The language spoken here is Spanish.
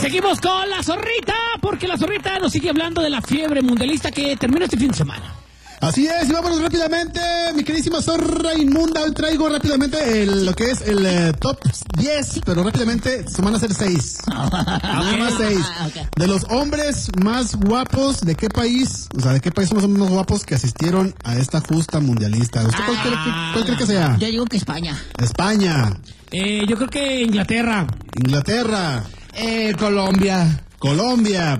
seguimos con la zorrita, porque la zorrita nos sigue hablando de la fiebre mundialista que termina este fin de semana. Así es, y vámonos rápidamente, mi queridísima zorra inmunda. Hoy traigo rápidamente lo que es el top 10, pero rápidamente se van a hacer 6. Nada más 6. Okay. De los hombres más guapos, ¿de qué país? O sea, ¿de qué país son los hombres más guapos que asistieron a esta justa mundialista? ¿Usted cuál cree que sea? Yo digo que España. España. Yo creo que Inglaterra. Inglaterra. Colombia. Colombia.